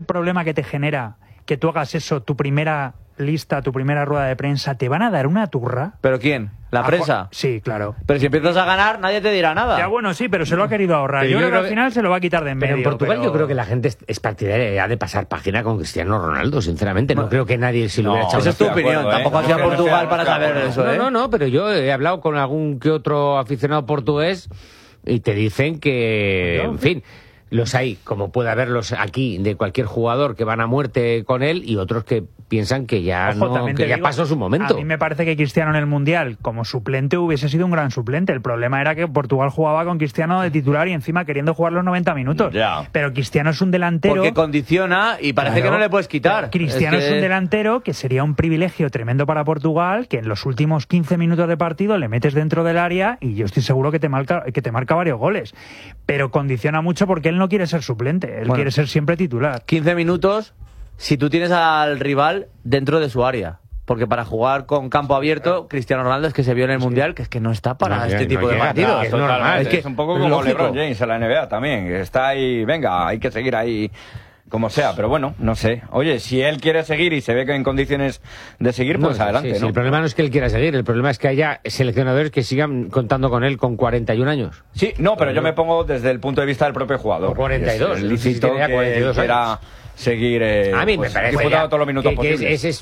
problema que te genera que tú hagas eso, tu primera lista, tu primera rueda de prensa, te van a dar una turra? ¿Pero quién? ¿La prensa? Sí, claro. Pero si empiezas a ganar, nadie te dirá nada. Ya bueno, sí, pero se lo ha querido ahorrar. Pero Yo creo que al final se lo va a quitar de en medio. Pero en Portugal yo creo que la gente es partidaria ya de pasar página con Cristiano Ronaldo, sinceramente. No creo que nadie se lo hubiera echado. Esa es tu opinión. Tampoco hacía Portugal para saber eso, No, pero yo he hablado con algún que otro aficionado portugués y te dicen que, en fin, los hay, como puede haberlos aquí, de cualquier jugador que van a muerte con él y otros que piensan que ya pasó su momento. A mí me parece que Cristiano en el Mundial, como suplente, hubiese sido un gran suplente. El problema era que Portugal jugaba con Cristiano de titular y encima queriendo jugar los 90 minutos. Ya. Pero Cristiano es un delantero... Porque condiciona y parece que no le puedes quitar. Cristiano es un delantero que sería un privilegio tremendo para Portugal, que en los últimos 15 minutos de partido le metes dentro del área y yo estoy seguro que te marca varios goles. Pero condiciona mucho porque él no quiere ser suplente, él quiere ser siempre titular. 15 minutos si tú tienes al rival dentro de su área. Porque para jugar con campo abierto, Cristiano Ronaldo es que se vio en el Mundial que es que no está para este tipo de partidos. Es normal, es un poco como LeBron James en la NBA también, que está ahí, venga, hay que seguir ahí como sea, pero bueno, no sé. Oye, si él quiere seguir y se ve que en condiciones de seguir, pues adelante, sí, ¿no? El problema no es que él quiera seguir, el problema es que haya seleccionadores que sigan contando con él con 41 años. Sí, no, pero yo me pongo desde el punto de vista del propio jugador. 42, es lícito que 42 quiera seguir a mí me parece disputando todos los minutos que posibles. es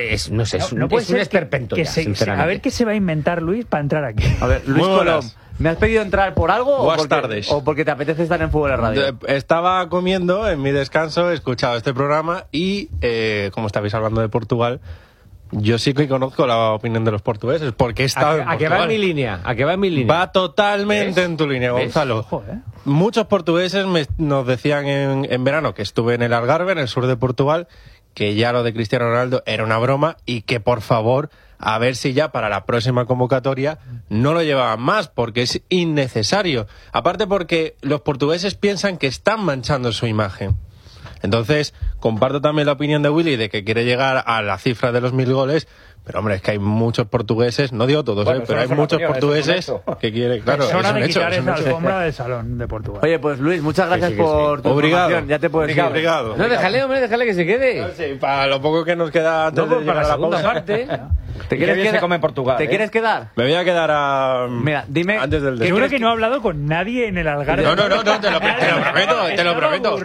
un puede ser esperpento ya, sinceramente. A ver qué se va a inventar Luis para entrar aquí. A ver, Luis Colom, ¿me has pedido entrar por algo Buenas tardes. o porque te apetece estar en Fútbol de Radio? Estaba comiendo en mi descanso, he escuchado este programa y, como estabais hablando de Portugal, yo sí que conozco la opinión de los portugueses, porque he estado en ¿A qué va en mi línea? ¿A qué va en mi línea? Va totalmente en tu línea, Gonzalo. Muchos portugueses nos decían en verano que estuve en el Algarve, en el sur de Portugal, que ya lo de Cristiano Ronaldo era una broma y que por favor, a ver si ya para la próxima convocatoria no lo llevaban más, porque es innecesario. Aparte porque los portugueses piensan que están manchando su imagen. Entonces, comparto también la opinión de Willy de que quiere llegar a la cifra de los 1000 goles, pero hombre, es que hay muchos portugueses, no digo todos, bueno, pero hay muchos portugueses que quieren, claro, es hora de hecho, quitar esa alfombra del salón de Portugal. Oye, pues Luis, muchas gracias por tu información. Ya te puedes ir. Obrigado. No, déjale que se quede. No, sí, para lo poco que nos queda antes de para llegar la a la segunda pausa. parte. ¿Te quieres bien se come en Portugal, ¿Te quieres quedar? Me voy a quedar a... Mira, dime... Antes del Seguro que no ha hablado con nadie en el Algarve. No, te lo prometo.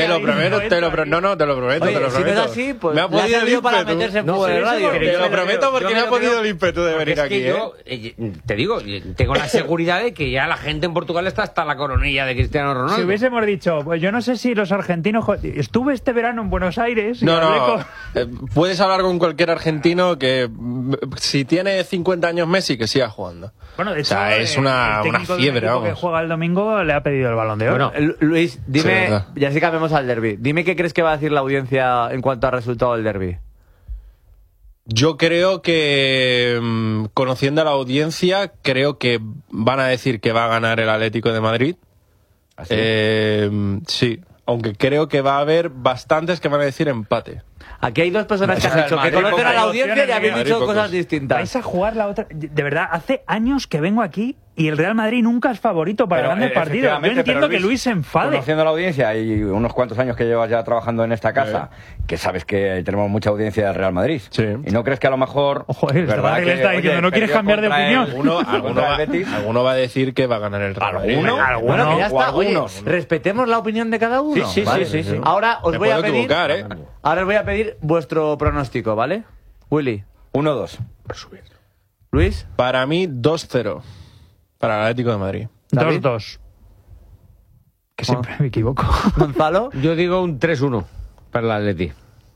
Te lo prometo. Oye, si no es así, pues me ha le ha podido servido para meterse en Fútbol de Radio. Te lo prometo porque me ha podido el ímpetu de venir aquí, yo, te digo, tengo la seguridad de que ya la gente en Portugal está hasta la coronilla de Cristiano Ronaldo. Si hubiésemos dicho, pues yo no sé si los argentinos... Estuve este verano en Buenos Aires... No. Puedes hablar con cualquier argentino que si tiene 50 años Messi, que siga jugando. Bueno, de hecho, es una fiebre, vamos. El que juega el domingo le ha pedido el Balón de Oro. Bueno, Luis, dime, sí, y así cambiamos al derbi. Dime qué crees que va a decir la audiencia en cuanto al resultado del derbi. Yo creo que, conociendo a la audiencia, creo que van a decir que va a ganar el Atlético de Madrid. ¿Así? Sí, aunque creo que va a haber bastantes que van a decir empate. Aquí hay dos personas que han dicho que conocen a la audiencia y habéis dicho cosas distintas. Vais a jugar la otra... De verdad, hace años que vengo aquí y el Real Madrid nunca es favorito para grandes partidos. Yo entiendo que Luis se enfade. Conociendo a la audiencia y unos cuantos años que llevas ya trabajando en esta casa, que sabes que tenemos mucha audiencia del Real Madrid. Sí. ¿Y no crees que a lo mejor... Ojo, el Real le está diciendo, ¿no quieres cambiar de opinión? Alguno va a decir que va a ganar el Real Madrid. Bueno, que ya está. Oye, algunos. respetemos la opinión de cada uno. Sí. Ahora os Me voy a puedo pedir... equivocar, ¿eh? Ahora os voy a pedir vuestro pronóstico, ¿vale? Willy. 1-2. Luis. Para mí, 2-0. Para el Atlético de Madrid. 2-2. Que siempre me equivoco. Gonzalo. Yo digo un 3-1 para el Atleti.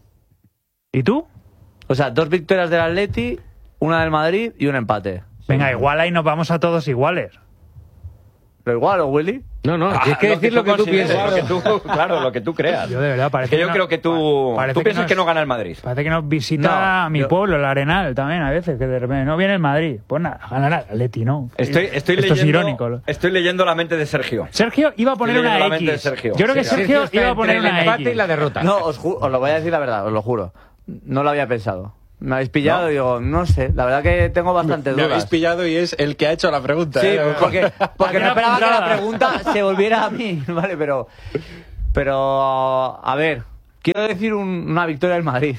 ¿Y tú? O sea, 2 victorias del Atleti, una del Madrid y un empate. Venga, igual ahí nos vamos a todos iguales. ¿Pero igual o Willy? No, tienes que decir lo que tú piensas. Claro, lo que tú creas. Yo de verdad parece Es que yo creo que tú piensas que no gana el Madrid. Parece que nos visita mi pueblo, el Arenal, también a veces, que de repente no viene el Madrid. Pues nada, ganará el Atleti, ¿no? Estoy Esto leyendo, es irónico. Estoy leyendo la mente de Sergio. Sergio iba a poner Estoy leyendo una la mente de X. Sergio. Yo creo que Sí, Sergio iba a poner entre el una empate X. y la derrota. No, os lo voy a decir la verdad, os lo juro. No lo había pensado. Me habéis pillado y digo, no sé, la verdad que tengo bastantes Me dudas. habéis pillado y es el que ha hecho la pregunta. Sí, porque no esperaba que la apuntada. pregunta se volviera a mí, ¿vale? Pero a ver, quiero decir una victoria del Madrid.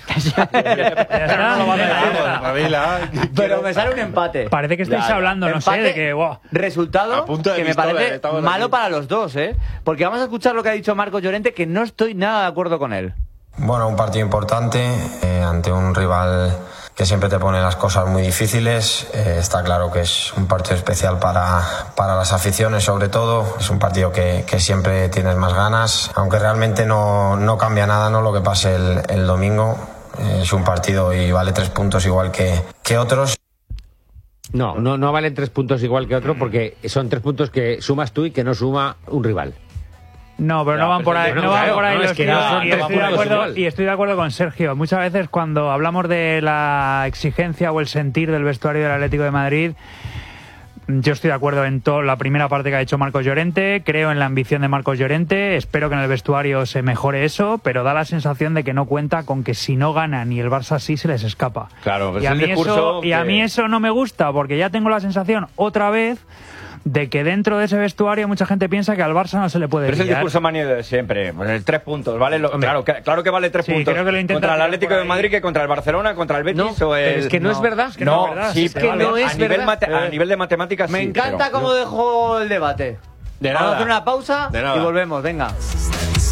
Pero me sale un empate. Parece que estáis hablando, no sé, de que... Wow. Resultado que me parece malo para los dos, ¿eh? Porque vamos a escuchar lo que ha dicho Marcos Llorente, que no estoy nada de acuerdo con él. Bueno, un partido importante ante un rival que siempre te pone las cosas muy difíciles. Está claro que es un partido especial para las aficiones, sobre todo. Es un partido que siempre tienes más ganas, aunque realmente no cambia nada, ¿no? Lo que pase el domingo. Es un partido y vale 3 puntos igual que otros. No valen 3 puntos igual que otro, porque son 3 puntos que sumas tú y que no suma un rival. No, pero no van por ahí. No van por ahí los tiros. Y estoy de acuerdo con Sergio. Muchas veces cuando hablamos de la exigencia o el sentir del vestuario del Atlético de Madrid, yo estoy de acuerdo en toda la primera parte que ha hecho Marcos Llorente. Creo en la ambición de Marcos Llorente. Espero que en el vestuario se mejore eso, pero da la sensación de que no cuenta con que si no ganan y el Barça sí se les escapa. Claro, pues y a mí eso no me gusta, porque ya tengo la sensación otra vez de que dentro de ese vestuario mucha gente piensa que al Barça no se le puede Pero pillar. es el discurso manio de siempre. Pues 3 puntos, ¿vale? Claro que vale 3 puntos. Creo que lo contra el Atlético de Madrid, que contra el Barcelona, contra el Betis o el... Es que no es verdad. Es que no es verdad. Sí, es que no es verdad. A nivel de matemáticas Me encanta cómo dejó el debate. De Vamos nada. a hacer una pausa De nada. y volvemos, venga.